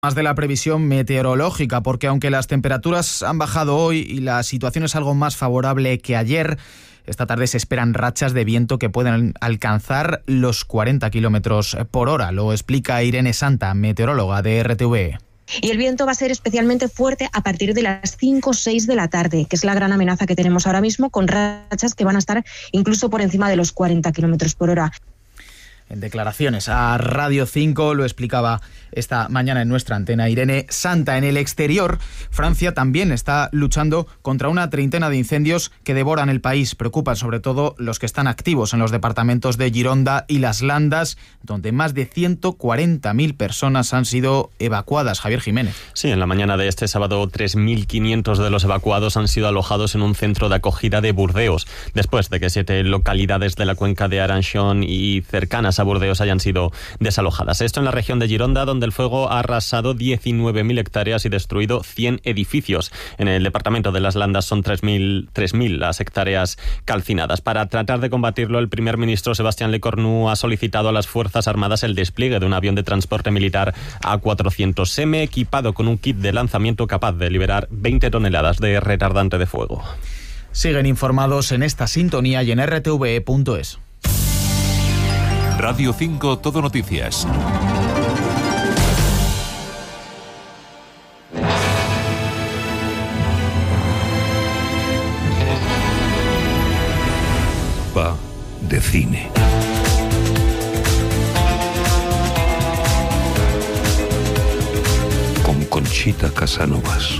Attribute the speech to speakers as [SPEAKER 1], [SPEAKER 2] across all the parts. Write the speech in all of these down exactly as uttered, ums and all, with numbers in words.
[SPEAKER 1] Más de la previsión meteorológica, porque aunque las temperaturas han bajado hoy y la situación es algo más favorable que ayer, esta tarde se esperan rachas de viento que pueden alcanzar los cuarenta kilómetros por hora. Lo explica Irene Santa, meteoróloga de R T V E.
[SPEAKER 2] Y el viento va a ser especialmente fuerte a partir de las cinco o seis de la tarde, que es la gran amenaza que tenemos ahora mismo, con rachas que van a estar incluso por encima de los cuarenta kilómetros por hora.
[SPEAKER 1] En declaraciones a Radio cinco lo explicaba esta mañana en nuestra antena Irene Santa. En el exterior, Francia también está luchando contra una treintena de incendios que devoran el país. Preocupan sobre todo los que están activos en los departamentos de Gironda y Las Landas, donde más de ciento cuarenta mil personas han sido evacuadas. Javier Jiménez.
[SPEAKER 3] Sí, en la mañana de este sábado, tres mil quinientos de los evacuados han sido alojados en un centro de acogida de Burdeos, después de que siete localidades de la cuenca de Aranchón y cercanas a Burdeos hayan sido desalojadas. Esto en la región de Gironda, donde el fuego ha arrasado diecinueve mil hectáreas y destruido cien edificios. En el departamento de Las Landas son tres mil las hectáreas calcinadas. Para tratar de combatirlo, el primer ministro Sebastián Lecornu ha solicitado a las Fuerzas Armadas el despliegue de un avión de transporte militar A cuatrocientos eme equipado con un kit de lanzamiento capaz de liberar veinte toneladas de retardante de fuego.
[SPEAKER 1] Siguen informados en esta sintonía y en r t v e punto es.
[SPEAKER 4] Radio cinco Todo Noticias. Va de cine. Con Conchita Casanovas.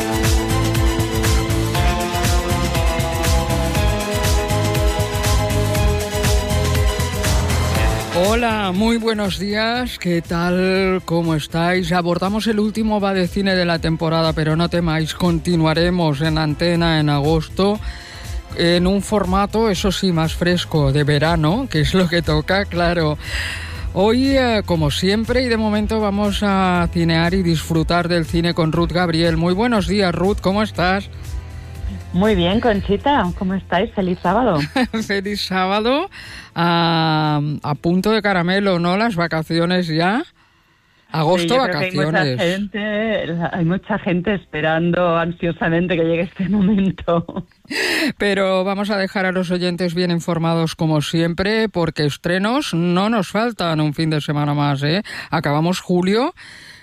[SPEAKER 5] Hola, muy buenos días, ¿qué tal? ¿Cómo estáis? Abordamos el último Va de Cine de la temporada, pero no temáis, continuaremos en antena en agosto en un formato, eso sí, más fresco, de verano, que es lo que toca, claro. Hoy, eh, como siempre, y de momento vamos a cinear y disfrutar del cine con Ruth Gabriel. Muy buenos días, Ruth, ¿cómo estás?
[SPEAKER 6] Muy bien, Conchita, ¿cómo estáis? Feliz sábado.
[SPEAKER 5] Feliz sábado, a, a punto de caramelo, ¿no? Las vacaciones ya. Agosto,
[SPEAKER 6] sí,
[SPEAKER 5] vacaciones.
[SPEAKER 6] Hay mucha gente, hay mucha gente esperando ansiosamente que llegue este momento.
[SPEAKER 5] Pero vamos a dejar a los oyentes bien informados como siempre, porque estrenos no nos faltan un fin de semana más, ¿eh? Acabamos julio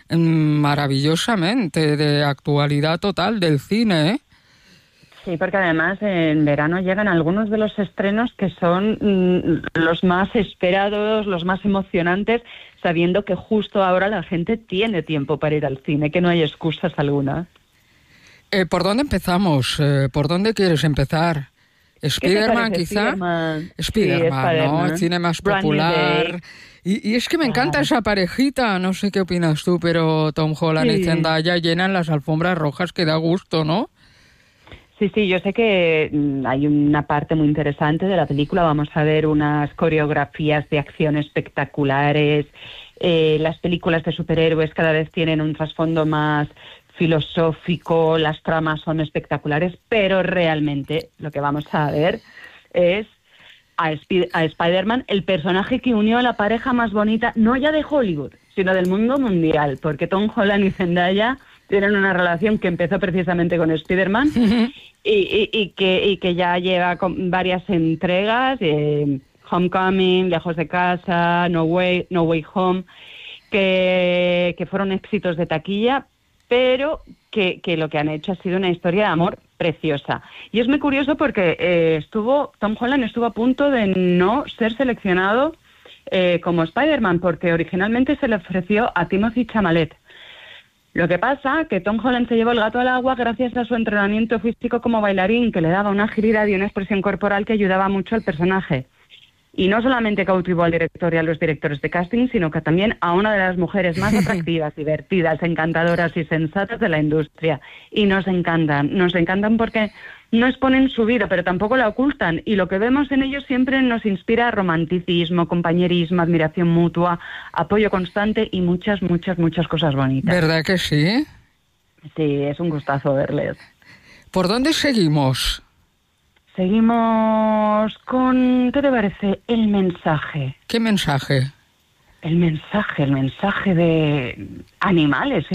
[SPEAKER 5] maravillosamente, de actualidad total del cine, ¿eh?
[SPEAKER 6] Sí, porque además en verano llegan algunos de los estrenos que son mm, los más esperados, los más emocionantes, sabiendo que justo ahora la gente tiene tiempo para ir al cine, que no hay excusas alguna.
[SPEAKER 5] Eh, ¿Por dónde empezamos? Eh, ¿Por dónde quieres empezar? ¿Spiderman quizá?
[SPEAKER 6] Spiderman,
[SPEAKER 5] Spiderman,
[SPEAKER 6] sí,
[SPEAKER 5] ¿no? El cine más popular. Y, y es que me encanta esa parejita, no sé qué opinas tú, pero Tom Holland sí. y Zendaya llenan las alfombras rojas que da gusto, ¿no?
[SPEAKER 6] Sí, sí, yo sé que hay una parte muy interesante de la película. Vamos a ver unas coreografías de acción espectaculares. Eh, las películas de superhéroes cada vez tienen un trasfondo más filosófico, las tramas son espectaculares, pero realmente lo que vamos a ver es a, Sp- a Spider-Man, el personaje que unió a la pareja más bonita, no ya de Hollywood, sino del mundo mundial, porque Tom Holland y Zendaya tienen una relación que empezó precisamente con Spider-Man y, y, y, que, y que ya lleva con varias entregas, eh, Homecoming, Lejos de Casa, No Way, No Way Home, que, que fueron éxitos de taquilla, pero que, que lo que han hecho ha sido una historia de amor preciosa. Y es muy curioso porque eh, estuvo Tom Holland estuvo a punto de no ser seleccionado eh, como Spider-Man, porque originalmente se le ofreció a Timothée Chalamet. Lo que pasa que Tom Holland se llevó el gato al agua gracias a su entrenamiento físico como bailarín, que le daba una agilidad y una expresión corporal que ayudaba mucho al personaje. Y no solamente cautivó al director y a los directores de casting, sino que también a una de las mujeres más atractivas, divertidas, encantadoras y sensatas de la industria. Y nos encantan, nos encantan porque no exponen su vida, pero tampoco la ocultan. Y lo que vemos en ellos siempre nos inspira romanticismo, compañerismo, admiración mutua, apoyo constante y muchas, muchas, muchas cosas bonitas.
[SPEAKER 5] ¿Verdad que sí?
[SPEAKER 6] Sí, es un gustazo verles.
[SPEAKER 5] ¿Por dónde seguimos?
[SPEAKER 6] Seguimos con, ¿qué te parece? El mensaje.
[SPEAKER 5] ¿Qué mensaje?
[SPEAKER 6] El mensaje, el mensaje de animales,